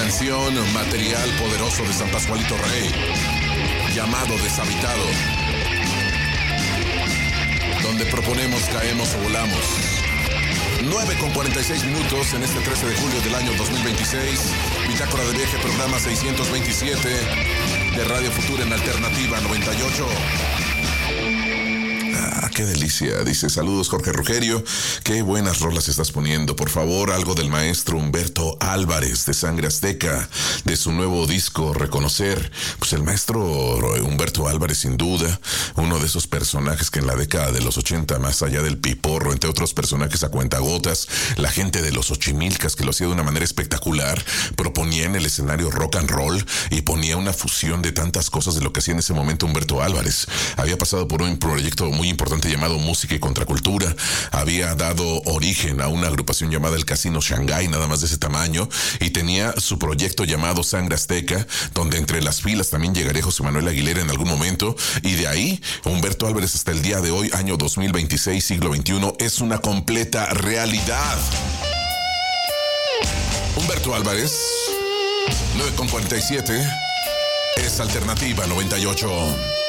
canción Material Poderoso de San Pascualito Rey, llamado Deshabitado, donde proponemos, caemos o volamos. 9:46 en este 13 de julio del año 2026. Bitácora de Viaje, programa 627 de Radio Futura en Alternativa 98. Qué delicia, dice, saludos Jorge Rugerio, qué buenas rolas estás poniendo, por favor, algo del maestro Humberto Álvarez de Sangre Azteca, de su nuevo disco Reconocer. Pues el maestro Humberto Álvarez, sin duda, uno de esos personajes que en la década de los 80, más allá del piporro, entre otros personajes a cuentagotas, la gente de los Ochimilcas, que lo hacía de una manera espectacular, proponía en el escenario rock and roll y ponía una fusión de tantas cosas de lo que hacía en ese momento Humberto Álvarez. Había pasado por un proyecto muy importante llamado Música y Contracultura, había dado origen a una agrupación llamada el Casino Shanghái, nada más de ese tamaño, y tenía su proyecto llamado Sangre Azteca, donde entre las filas también llegaría José Manuel Aguilera en algún momento, y de ahí Humberto Álvarez hasta el día de hoy, año 2026, siglo XXI, es una completa realidad. Humberto Álvarez, 9:47, es Alternativa 98.